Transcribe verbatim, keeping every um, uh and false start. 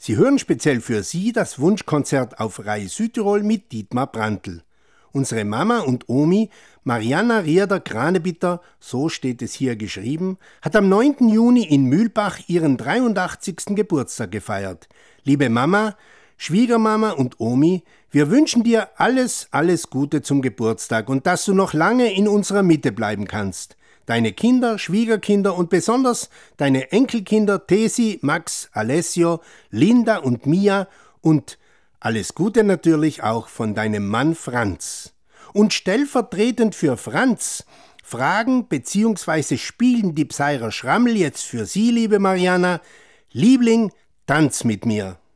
Sie hören speziell für Sie das Wunschkonzert auf Rai Südtirol mit Dietmar Brandl. Unsere Mama und Omi, Marianna Rierder-Kranebitter, so steht es hier geschrieben, hat am neunten Juni in Mühlbach ihren dreiundachtzigsten Geburtstag gefeiert. Liebe Mama, Schwiegermama und Omi, wir wünschen dir alles, alles Gute zum Geburtstag und dass du noch lange in unserer Mitte bleiben kannst. Deine Kinder, Schwiegerkinder und besonders deine Enkelkinder Tesi, Max, Alessio, Linda und Mia und alles Gute natürlich auch von deinem Mann Franz. Und stellvertretend für Franz fragen bzw. spielen die Pseirer Schrammel jetzt für Sie, liebe Marianna, Liebling, tanz mit mir.